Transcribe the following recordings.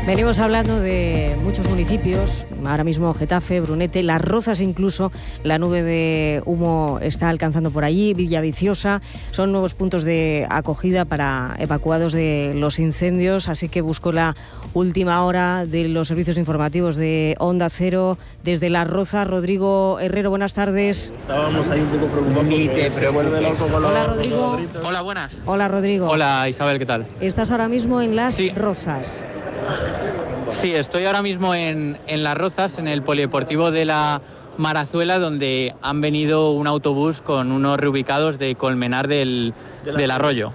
Venimos hablando de muchos municipios, ahora mismo Getafe, Brunete, Las Rozas incluso, la nube de humo está alcanzando por allí, Villaviciosa, son nuevos puntos de acogida para evacuados de los incendios, así que busco la última hora de los servicios informativos de Onda Cero desde Las Rozas. Rodrigo Herrero, buenas tardes. Estábamos ahí un poco preocupados. Hola, Rodrigo. Hola, buenas. Hola, Rodrigo. Hola, Isabel, ¿qué tal? Estás ahora mismo en Las Sí. Rozas. Sí, estoy ahora mismo en Las Rozas, en el polideportivo de la Marazuela, donde han venido un autobús con unos reubicados de Colmenar del Arroyo.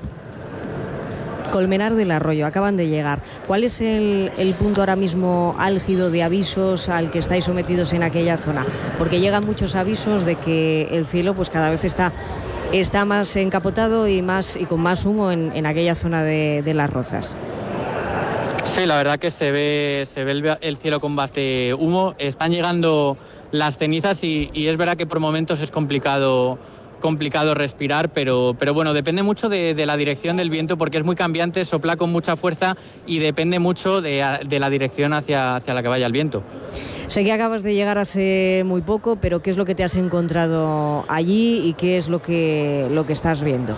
Colmenar del Arroyo, acaban de llegar. ¿Cuál es el punto ahora mismo álgido de avisos al que estáis sometidos en aquella zona? Porque llegan muchos avisos de que el cielo pues cada vez está más encapotado y con más humo en aquella zona de Las Rozas. Sí, la verdad que se ve el cielo con bastante humo. Están llegando las cenizas y es verdad que por momentos es complicado respirar, pero bueno, depende mucho de la dirección del viento, porque es muy cambiante, sopla con mucha fuerza y depende mucho de la dirección hacia la que vaya el viento. Sé que acabas de llegar hace muy poco, pero ¿qué es lo que te has encontrado allí y qué es lo que estás viendo?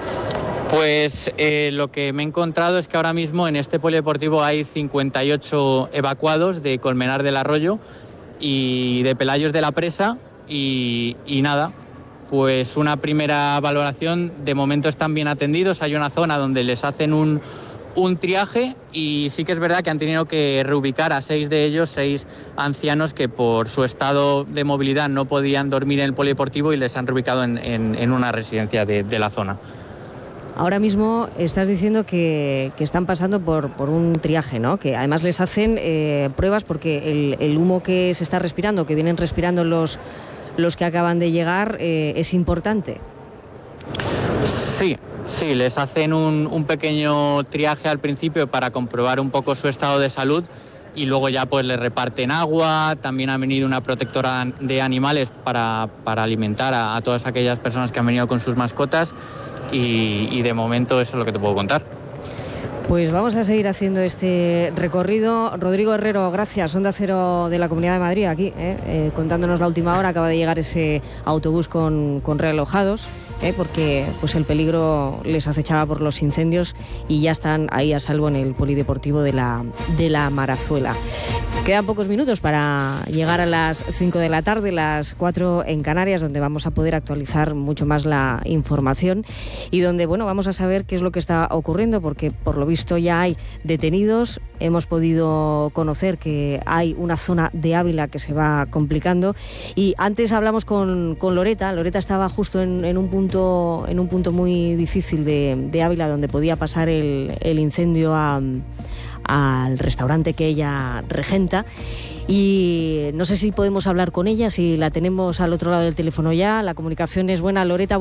Pues lo que me he encontrado es que ahora mismo en este polideportivo hay 58 evacuados de Colmenar del Arroyo y de Pelayos de la Presa y nada, pues una primera valoración. De momento están bien atendidos, hay una zona donde les hacen un triaje y sí que es verdad que han tenido que reubicar a 6 de ellos, 6 ancianos que por su estado de movilidad no podían dormir en el polideportivo y les han reubicado en una residencia de la zona. Ahora mismo estás diciendo que están pasando por un triaje, ¿no? Que además les hacen pruebas porque el humo que se está respirando, que vienen respirando los que acaban de llegar, es importante. Sí, les hacen un pequeño triaje al principio para comprobar un poco su estado de salud y luego ya pues les reparten agua. También ha venido una protectora de animales para alimentar a todas aquellas personas que han venido con sus mascotas. Y de momento eso es lo que te puedo contar. Pues vamos a seguir haciendo este recorrido. Rodrigo Herrero, gracias. Onda Cero de la Comunidad de Madrid, aquí, contándonos la última hora. Acaba de llegar ese autobús con realojados, porque pues el peligro les acechaba por los incendios y ya están ahí a salvo en el polideportivo de la Marazuela. Quedan pocos minutos para llegar a las 5 de la tarde, las 4 en Canarias, donde vamos a poder actualizar mucho más la información y donde, bueno, vamos a saber qué es lo que está ocurriendo, porque por lo visto ya hay detenidos. Hemos podido conocer que hay una zona de Ávila que se va complicando y antes hablamos con Loreta. Loreta estaba justo en un punto muy difícil de Ávila, donde podía pasar el incendio al restaurante que ella regenta, y no sé si podemos hablar con ella, si la tenemos al otro lado del teléfono ya. La comunicación es buena. Loreta,